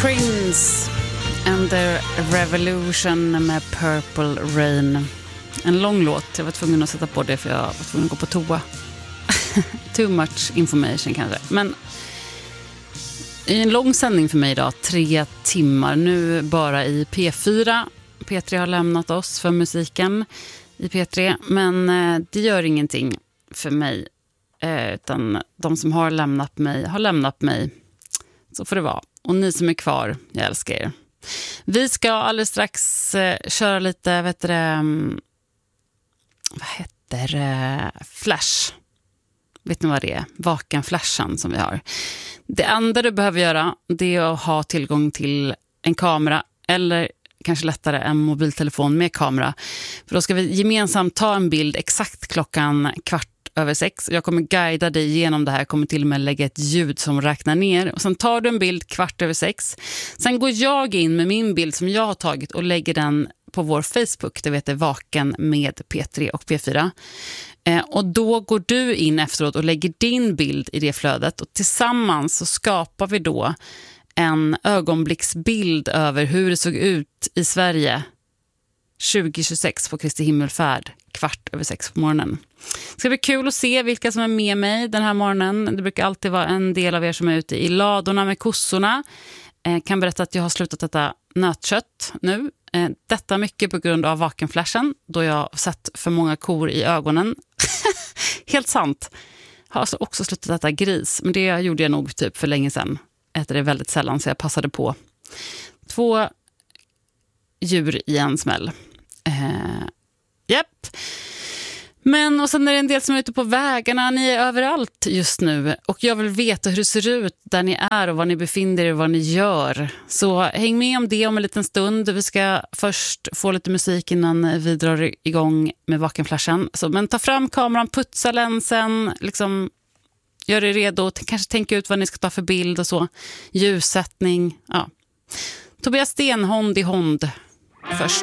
Prince and the Revolution med Purple Rain. En lång låt, jag var tvungen att sätta på det för jag var tvungen att gå på toa. Too much information kanske. Men en lång sändning för mig idag, 3 timmar. Nu bara i P4. P3 har lämnat oss för musiken i P3. Men det gör ingenting för mig. Utan de som har lämnat mig. Så får det vara. Och ni som är kvar, jag älskar er. Vi ska alldeles strax köra lite, vad heter Flash. Vet ni vad det är? Vaken-flashan som vi har. Det enda du behöver göra, det är att ha tillgång till en kamera eller kanske lättare en mobiltelefon med kamera. För då ska vi gemensamt ta en bild exakt 6:15. Jag kommer guida dig igenom det här. Jag kommer till och med lägga ett ljud som räknar ner. Och sen tar du en bild 6:15. Sen går jag in med min bild som jag har tagit och lägger den på vår Facebook. Det vet jag, Vaken med P3 och P4. Och då går du in efteråt och lägger din bild i det flödet. Och tillsammans så skapar vi då en ögonblicksbild över hur det såg ut i Sverige 2026 på Kristi himmelfärd 6:15 på morgonen. Det ska bli kul att se vilka som är med mig den här morgonen. Det brukar alltid vara en del av er som är ute i ladorna med kossorna. Kan berätta att jag har slutat äta nötkött nu. Detta mycket på grund av vakenflashen, då jag har sett för många kor i ögonen. Helt sant. Jag har alltså också slutat äta gris, men det gjorde jag nog typ för länge sedan. Äter det väldigt sällan, så jag passade på. 2 djur i en smäll. Japp. Men och sen är det en del som är ute på vägarna. Ni är överallt just nu. Och jag vill veta hur det ser ut där ni är och var ni befinner er och vad ni gör. Så häng med om det om en liten stund. Vi ska först få lite musik innan vi drar igång med vakenflashen. Men ta fram kameran, putsa länsen, liksom gör er redo. Kanske tänka ut vad ni ska ta för bild och så. Ljussättning, ja. Tobias Stenhond i Hond först.